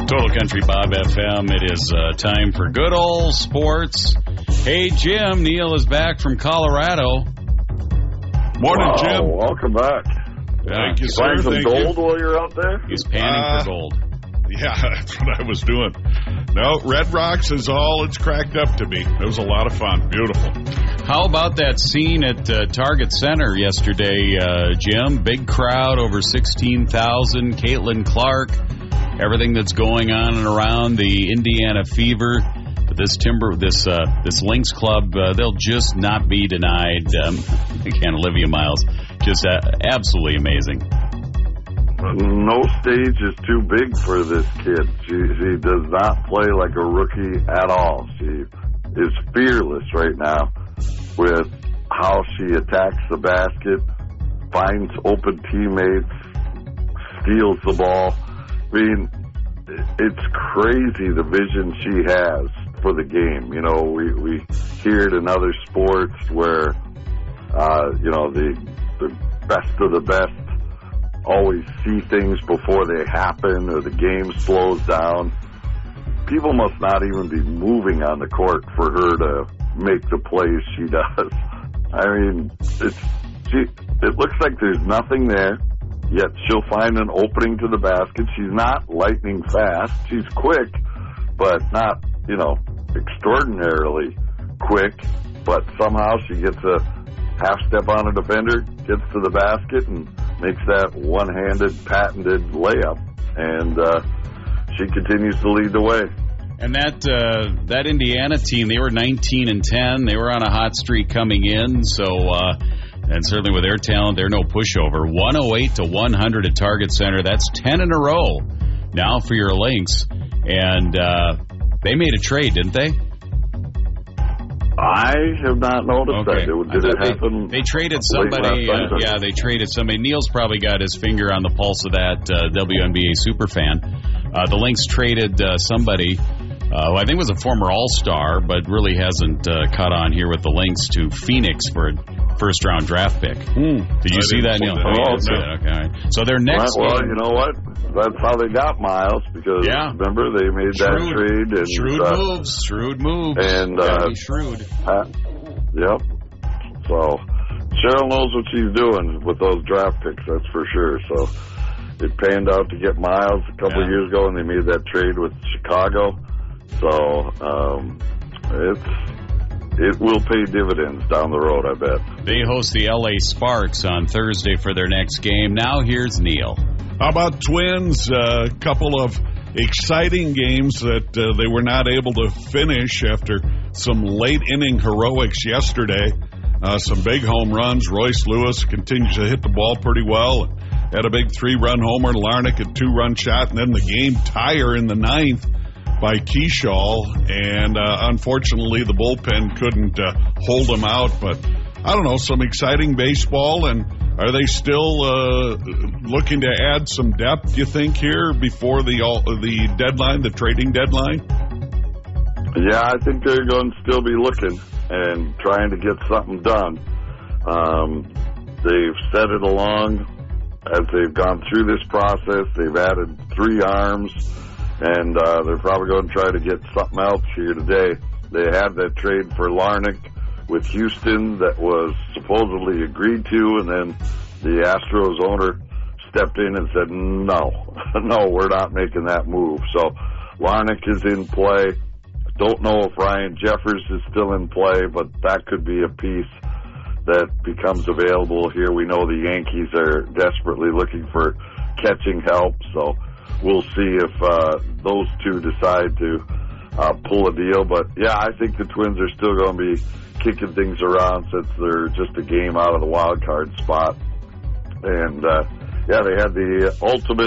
Total Country Bob FM. It is time for good old sports. Hey, Jim, Neil is back from Colorado. Morning, Jim. Welcome back. Thank you, sir. Find some gold while you're out there? He's panning for gold. Yeah, that's what I was doing. No, Red Rocks is all it's cracked up to be. It was a lot of fun. Beautiful. How about that scene at Target Center yesterday, Jim? Big crowd, over 16,000. Caitlin Clark, everything that's going on and around the Indiana Fever. This Lynx club, they'll just not be denied. Again, Olivia Miles, just absolutely amazing. No stage is too big for this kid. She does not play like a rookie at all. She is fearless right now with how she attacks the basket, finds open teammates, steals the ball. I mean, it's crazy the vision she has for the game. You know, we hear it in other sports where, the best of the best always see things before they happen or the game slows down. People must not even be moving on the court for her to make the plays she does. I mean, it looks like there's nothing there, yet she'll find an opening to the basket. She's not lightning fast. She's quick, but not, extraordinarily quick. But somehow she gets a half step on a defender, gets to the basket, and makes that one-handed, patented layup. And she continues to lead the way. And that Indiana team, they were 19-10. They were on a hot streak coming in. So, and certainly with their talent, they're no pushover. 108-100 at Target Center. That's 10 in a row now for your Lynx. And they made a trade, didn't they? I have not noticed that. Did it happen? They traded somebody. They traded somebody. Neil's probably got his finger on the pulse of that WNBA superfan. The Lynx traded somebody who I think was a former All-Star, but really hasn't caught on here with the Lynx to Phoenix for a first-round draft pick. Did you see that, Neil? Okay. All right. So their next Well, game, you know what? That's how they got Miles, because remember they made that trade. And, shrewd moves. And shrewd. Yep. So Cheryl knows what she's doing with those draft picks, that's for sure. So it panned out to get Miles a couple of years ago, and they made that trade with Chicago. So it will pay dividends down the road, I bet. They host the LA Sparks on Thursday for their next game. Now here's Neil. How about Twins? A couple of exciting games that they were not able to finish after some late-inning heroics yesterday. Some big home runs. Royce Lewis continues to hit the ball pretty well. Had a big 3-run homer. Larnach a 2-run shot. And then the game tire in the 9th by Keyshaw. And unfortunately, the bullpen couldn't hold him out. But I don't know, some exciting baseball. And are they still looking to add some depth, you think, here before the deadline, the trading deadline? Yeah, I think they're going to still be looking and trying to get something done. They've set it along as they've gone through this process. They've added 3 arms, and they're probably going to try to get something else here today. They had that trade for Larnach with Houston that was supposedly agreed to, and then the Astros owner stepped in and said, no, we're not making that move. So Larnach is in play. Don't know if Ryan Jeffers is still in play, but that could be a piece that becomes available here. We know the Yankees are desperately looking for catching help, so we'll see if those two decide to pull a deal. But, yeah, I think the Twins are still going to be kicking things around since they're just a game out of the wild card spot. And, they had the ultimate